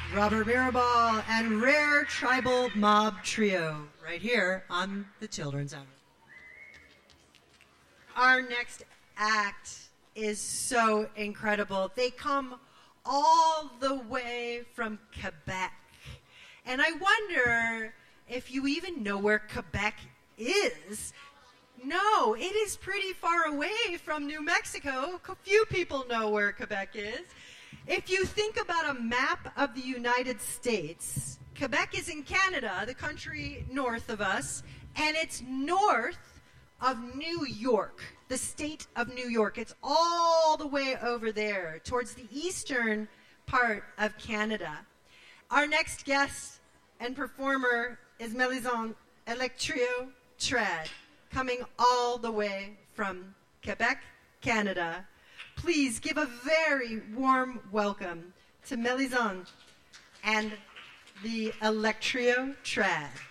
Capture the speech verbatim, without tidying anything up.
Robert Mirabal and Rare Tribal Mob Trio, right here on the Children's Hour. Our next act is so incredible. They come all the way from Quebec. And I wonder if you even know where Quebec is. No, it is pretty far away from New Mexico. A few people know where Quebec is. If you think about a map of the United States, Quebec is in Canada, the country north of us, and it's north of New York, the state of New York. It's all the way over there, towards the eastern part of Canada. Our next guest and performer is Mélisande Electrio Trad, coming all the way from Quebec, Canada. Please give a very warm welcome to Mélisande and the Electrio Trad.